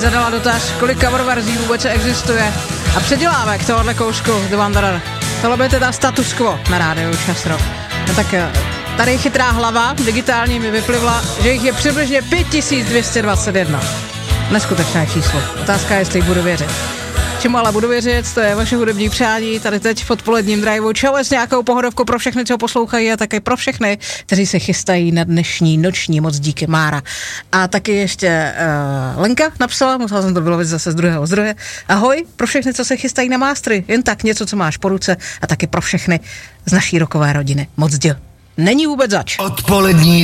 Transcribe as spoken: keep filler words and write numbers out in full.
Zadala dotaz, kolik cover verzí vůbec existuje. A předělávek tohohle koušku The Wanderer. Tohle bude teda status quo na rádiu Časro. No tak tady chytrá hlava digitálně mi vyplivla, že jich je přibližně pět tisíc dvě stě dvacet jedna. Neskutečné číslo. Otázka je, jestli budu věřit. Čemu ale budu věřit, to je vaše hudební přání, tady teď v odpoledním driveu. Čau s nějakou pohodovkou pro všechny, co poslouchají a také pro všechny, kteří se chystají na dnešní noční, moc díky Mára. A taky ještě uh, Lenka napsala, musela jsem to vylovit zase z druhého zdroje. Ahoj, pro všechny, co se chystají na mástry, jen tak něco, co máš po ruce a taky pro všechny z naší rokové rodiny. Moc děl. Není vůbec zač. Odpolední